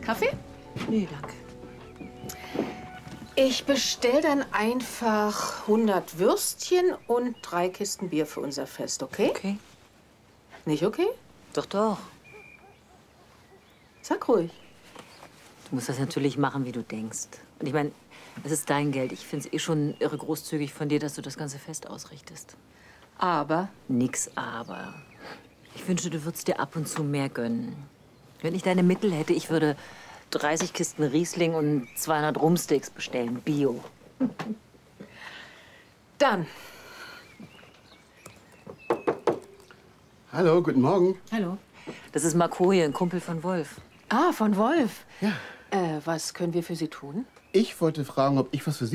Kaffee? Nee, danke. Ich bestell dann einfach 100 Würstchen und 3 Kisten Bier für unser Fest, okay? Okay. Nicht okay? Doch, doch. Sag ruhig. Du musst das natürlich machen, wie du denkst. Und ich meine, es ist dein Geld. Ich finde es eh schon irre großzügig von dir, dass du das ganze Fest ausrichtest. Aber? Nix aber. Ich wünschte, du würdest dir ab und zu mehr gönnen. Wenn ich deine Mittel hätte, ich würde 30 Kisten Riesling und 200 Rumsteaks bestellen. Bio. Dann. Hallo, guten Morgen. Hallo. Das ist Marco hier, ein Kumpel von Wolf. Ah, von Wolf. Ja. Was können wir für Sie tun? Ich wollte fragen, ob ich was für Sie